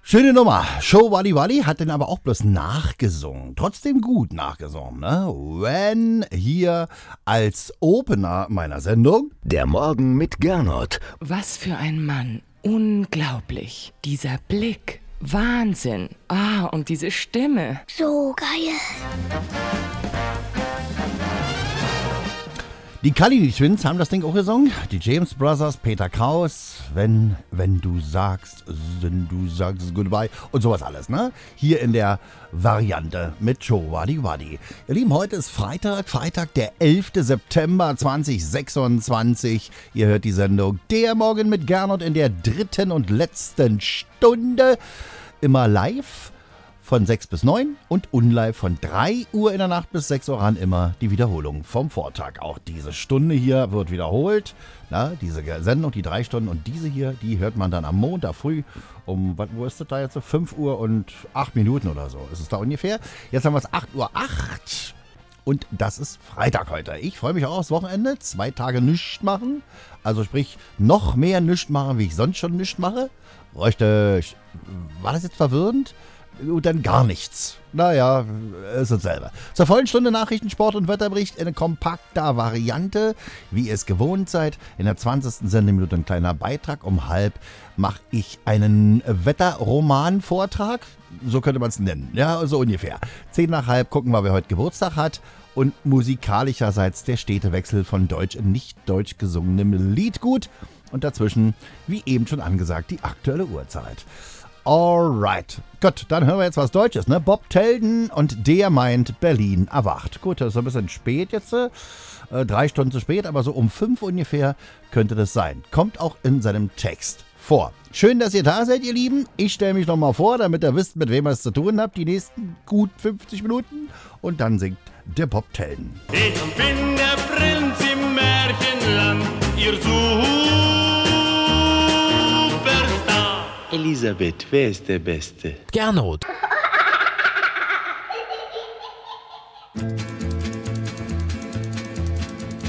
Schöne Nummer. Show Wally Wally hat den aber auch bloß nachgesungen. Trotzdem gut nachgesungen, ne? When hier als Opener meiner Sendung. Der Morgen mit Gernot. Was für ein Mann. Unglaublich. Dieser Blick. Wahnsinn. Und diese Stimme. So geil. Die Kalini Twins haben das Ding auch gesungen. Die James Brothers, Peter Kraus, wenn du sagst Goodbye und sowas alles, ne? Hier in der Variante mit Show Wadi Wadi. Ihr Lieben, heute ist Freitag, der 11. September 2026. Ihr hört die Sendung Der Morgen mit Gernot in der dritten und letzten Stunde. Immer live von 6 bis 9 und unlive von 3 Uhr in der Nacht bis 6 Uhr an, immer die Wiederholung vom Vortag. Auch diese Stunde hier wird wiederholt. Na, diese Sendung, die 3 Stunden und diese hier, die hört man dann am Montag früh um, wo ist das da jetzt so? 5 Uhr und 8 Minuten oder so ist es da ungefähr. Jetzt haben wir es 8:08 Uhr und das ist Freitag heute. Ich freue mich auch aufs Wochenende. 2 Tage nichts machen. Also sprich, noch mehr nichts machen, wie ich sonst schon nichts mache. Richtig. War das jetzt verwirrend? Und dann gar nichts. Naja, ist dasselbe. Zur vollen Stunde Nachrichten, Sport und Wetterbericht in kompakter Variante, wie ihr es gewohnt seid. In der 20. Sendeminute ein kleiner Beitrag. Um 12:30 mache ich einen Wetterroman-Vortrag. So könnte man es nennen. Ja, so ungefähr. 10:50 gucken wir, wer heute Geburtstag hat. Und musikalischerseits der Städtewechsel von deutsch in nicht deutsch gesungenem Liedgut. Und dazwischen, wie eben schon angesagt, die aktuelle Uhrzeit. Alright. Gut, dann hören wir jetzt was Deutsches, ne? Bob Telden und der meint Berlin erwacht. Gut, das ist ein bisschen spät jetzt, 3 Stunden zu spät, aber so um 5 ungefähr könnte das sein. Kommt auch in seinem Text vor. Schön, dass ihr da seid, ihr Lieben. Ich stelle mich nochmal vor, damit ihr wisst, mit wem ihr es zu tun habt, die nächsten gut 50 Minuten. Und dann singt der Bob Telden. Ich bin der Prinz im Märchenland, ihr Elisabeth, wer ist der Beste? Gernot.